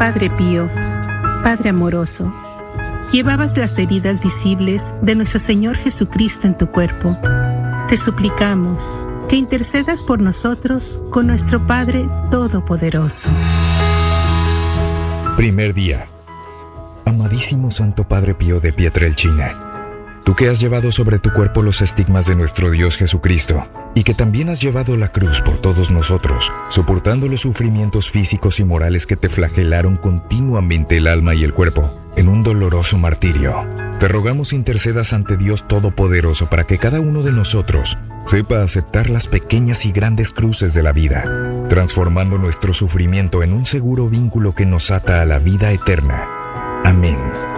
Padre Pío, Padre amoroso, llevabas las heridas visibles de nuestro Señor Jesucristo en tu cuerpo. Te suplicamos que intercedas por nosotros con nuestro Padre Todopoderoso. Primer día. Amadísimo Santo Padre Pío de Pietrelcina, tú que has llevado sobre tu cuerpo los estigmas de nuestro Dios Jesucristo, y que también has llevado la cruz por todos nosotros, soportando los sufrimientos físicos y morales que te flagelaron continuamente el alma y el cuerpo, en un doloroso martirio. Te rogamos intercedas ante Dios Todopoderoso para que cada uno de nosotros sepa aceptar las pequeñas y grandes cruces de la vida, transformando nuestro sufrimiento en un seguro vínculo que nos ata a la vida eterna. Amén.